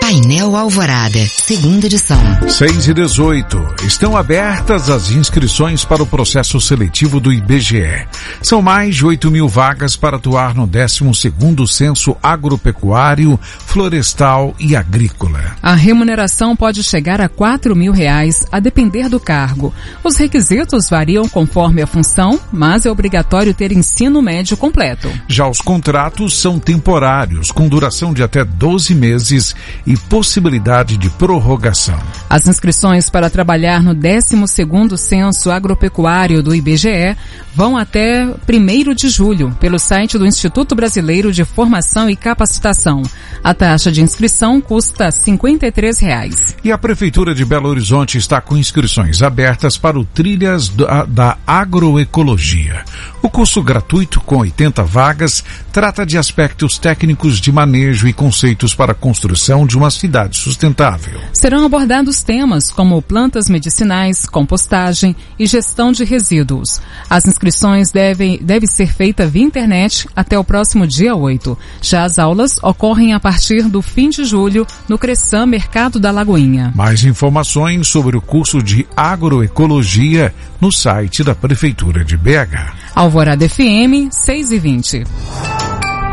Painel Alvorada, segunda edição. 6:18. Estão abertas as inscrições para o processo seletivo do IBGE. São mais de 8.000 vagas para atuar no 12º Censo Agropecuário, Florestal e Agrícola. A remuneração pode chegar a R$ 4.000, a depender do cargo. Os requisitos variam conforme a função, mas é obrigatório ter ensino médio completo. Já os contratos são temporários, com duração de até 12 meses e possibilidade de prorrogação. As inscrições para trabalhar no 12º Censo Agropecuário do IBGE vão até 1º de julho, pelo site do Instituto Brasileiro de Formação e Capacitação. A taxa de inscrição custa R$ 53. E a Prefeitura de Belo Horizonte está com inscrições abertas para o Trilhas da Agroecologia. O curso gratuito, com 80 vagas, trata de aspectos técnicos de manejo e conceitos para a construção de uma cidade sustentável. Serão abordados temas como plantas medicinais, compostagem e gestão de resíduos. As inscrições devem ser feitas via internet até o próximo dia 8. Já as aulas ocorrem a partir do fim de julho no Cressan Mercado da Lagoinha. Mais informações sobre o curso de agroecologia no site da Prefeitura de BH. Alvorada FM 6:20.